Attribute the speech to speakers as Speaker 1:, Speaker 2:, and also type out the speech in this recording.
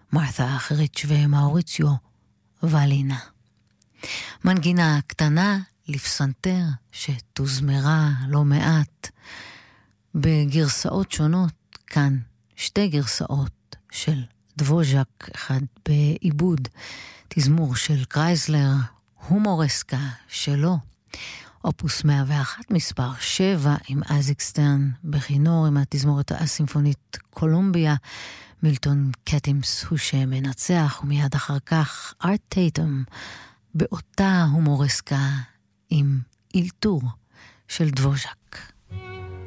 Speaker 1: מרת'ה אחריץ' ומאוריציו ולינה. מנגינה קטנה לפסנתר שתוזמרה לא מעט בגרסאות שונות, כאן שתי גרסאות של דבוז'ק, אחד בעיבוד תזמור של קרייזלר, הומורסקה שלו, אופוס 101 מספר 7 עם אייזק סטרן בכינור עם התזמורת הסימפונית קולומביה, מילטון קטימס הוא שמנצח, ומיד אחר כך ארט טייטום באותה הומורסקה עם אילתור של דבוז'ק.